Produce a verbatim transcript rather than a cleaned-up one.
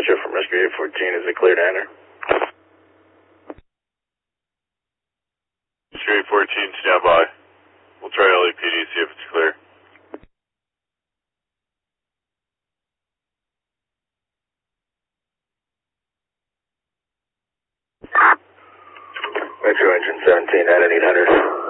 Metro from Rescue eight fourteen, is it clear to enter? Rescue eight fourteen, stand by. We'll try L A P D, see if it's clear. Metro engine seventeen, at eight hundred.